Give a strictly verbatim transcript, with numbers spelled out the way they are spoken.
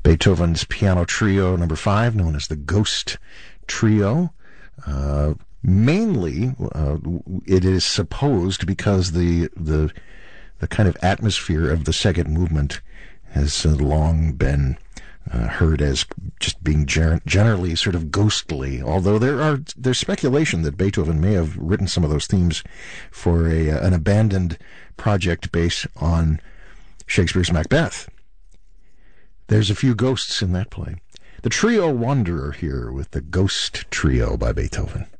Beethoven's Piano Trio number five, known as the Ghost Trio. Uh, mainly, uh, it is supposed because the the the kind of atmosphere of the second movement has uh, long been uh, heard as just being ger- generally sort of ghostly. Although there are there's speculation that Beethoven may have written some of those themes for a uh, an abandoned project based on Shakespeare's Macbeth. There's a few ghosts in that play. The Trio Wanderer here with the Ghost Trio by Beethoven.